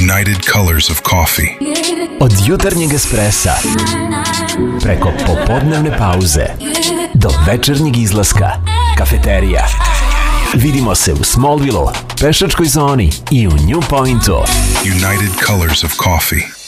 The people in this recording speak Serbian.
United Colors of Coffee. Od jutarnjeg espressa, preko popodnevne pauze, do večernjeg izlaska, kafeterija. Vidimo se u Smallville-u, pešačkoj zoni i u New Pointu. United Colors of Coffee.